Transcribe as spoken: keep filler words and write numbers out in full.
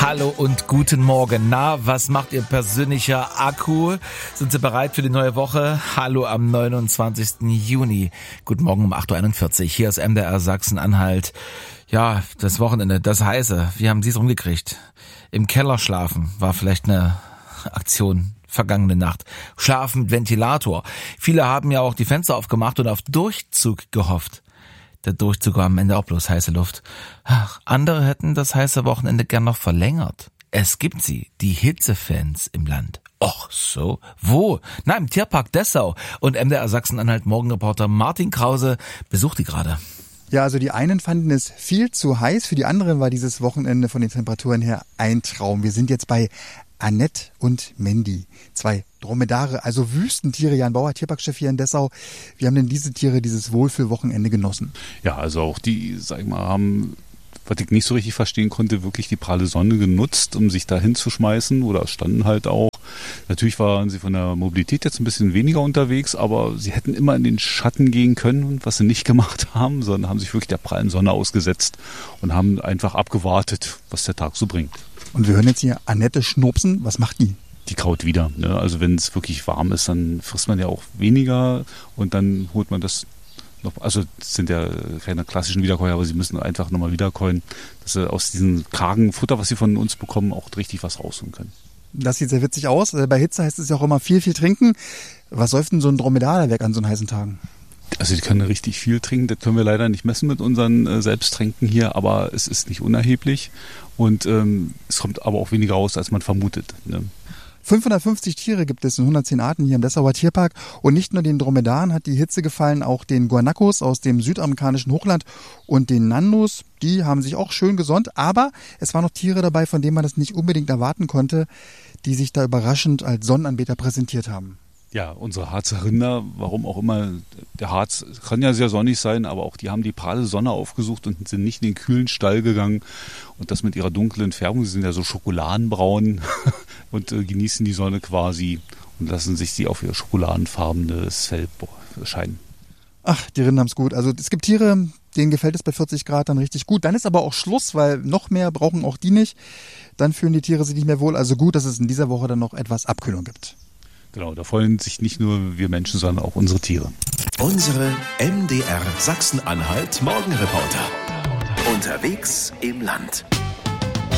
Hallo und guten Morgen. Na, was macht Ihr persönlicher Akku? Sind Sie bereit für die neue Woche? Hallo am neunundzwanzigsten Juni. Guten Morgen um acht Uhr einundvierzig. Hier ist M D R Sachsen-Anhalt. Ja, das Wochenende, das heiße. Wie haben Sie es rumgekriegt? Im Keller schlafen war vielleicht eine Aktion vergangene Nacht. Schlafen mit Ventilator. Viele haben ja auch die Fenster aufgemacht und auf Durchzug gehofft. Der Durchzug war am Ende auch bloß heiße Luft. Ach, andere hätten das heiße Wochenende gern noch verlängert. Es gibt sie, die Hitzefans im Land. Och so, wo? Na, im Tierpark Dessau. Und M D R Sachsen-Anhalt Morgenreporter Martin Krause besucht die gerade. Ja, also die einen fanden es viel zu heiß, für die anderen war dieses Wochenende von den Temperaturen her ein Traum. Wir sind jetzt bei Annette und Mandy, zwei Dromedare, also Wüstentiere. Jan Bauer, Tierparkchef hier in Dessau. Wie haben denn diese Tiere dieses Wohlfühlwochenende genossen? Ja, also auch die, sag ich mal, haben, was ich nicht so richtig verstehen konnte, wirklich die pralle Sonne genutzt, um sich da hinzuschmeißen oder standen halt auch. Natürlich waren sie von der Mobilität jetzt ein bisschen weniger unterwegs, aber sie hätten immer in den Schatten gehen können, was sie nicht gemacht haben, sondern haben sich wirklich der prallen Sonne ausgesetzt und haben einfach abgewartet, was der Tag so bringt. Und wir hören jetzt hier Annette schnurpsen. Was macht die? Die kaut wieder. Ne? Also wenn es wirklich warm ist, dann frisst man ja auch weniger und dann holt man das noch. Also das sind ja keine klassischen Wiederkäuer, aber sie müssen einfach nochmal wiederkäuen, dass sie aus diesem kargen Futter, was sie von uns bekommen, auch richtig was rausholen können. Das sieht sehr witzig aus. Bei Hitze heißt es ja auch immer viel, viel trinken. Was säuft denn so ein Dromedar weg an so heißen Tagen? Also die können richtig viel trinken, das können wir leider nicht messen mit unseren äh, Selbsttränken hier, aber es ist nicht unerheblich und ähm, es kommt aber auch weniger raus, als man vermutet. Ne? fünfhundertfünfzig Tiere gibt es in hundertzehn Arten hier im Dessauer Tierpark und nicht nur den Dromedaren hat die Hitze gefallen, auch den Guanacos aus dem südamerikanischen Hochland und den Nandos, die haben sich auch schön gesonnt, aber es waren noch Tiere dabei, von denen man das nicht unbedingt erwarten konnte, die sich da überraschend als Sonnenanbeter präsentiert haben. Ja, unsere Harzer Rinder, warum auch immer, der Harz kann ja sehr sonnig sein, aber auch die haben die pralle Sonne aufgesucht und sind nicht in den kühlen Stall gegangen. Und das mit ihrer dunklen Färbung, sie sind ja so schokoladenbraun und äh, genießen die Sonne quasi und lassen sich sie auf ihr schokoladenfarbenes Fell scheinen. Ach, die Rinder haben's gut. Also es gibt Tiere, denen gefällt es bei vierzig Grad dann richtig gut. Dann ist aber auch Schluss, weil noch mehr brauchen auch die nicht. Dann fühlen die Tiere sich nicht mehr wohl. Also gut, dass es in dieser Woche dann noch etwas Abkühlung gibt. Genau, da freuen sich nicht nur wir Menschen, sondern auch unsere Tiere. Unsere M D R Sachsen-Anhalt Morgenreporter. Unterwegs im Land.